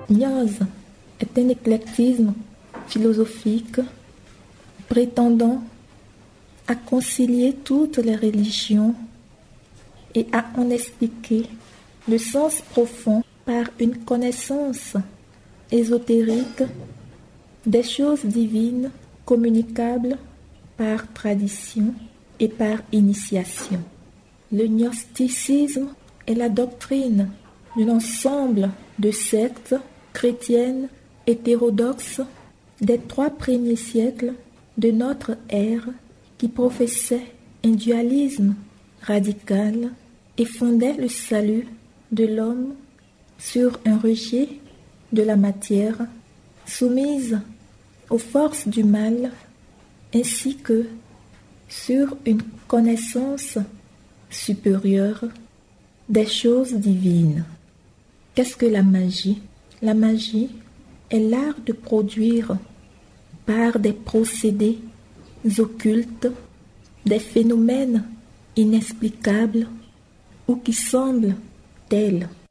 Gnose est un éclectisme philosophique prétendant à concilier toutes les religions et à en expliquer le sens profond par une connaissance ésotérique des choses divines communicables par tradition et par initiation. Le gnosticisme est la doctrine d'un ensemble de sectes chrétiennes hétérodoxes des 3 premiers siècles de notre ère qui professaient un dualisme radical et fondaient le salut de l'homme sur un rejet de la matière soumise aux forces du mal ainsi que sur une connaissance supérieure des choses divines. Qu'est-ce que la magie? La magie est l'art de produire par des procédés occultes des phénomènes inexplicables ou qui semblent tels.